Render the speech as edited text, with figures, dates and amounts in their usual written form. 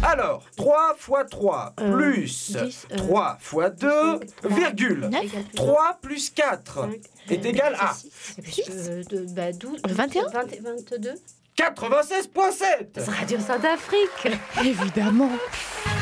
Alors, 3 fois 3 plus 10, 3 fois 2, 5, virgule. 3 plus 4 est égal à 12, 21 22. 96,7. Radio Saint-Afrique. Évidemment.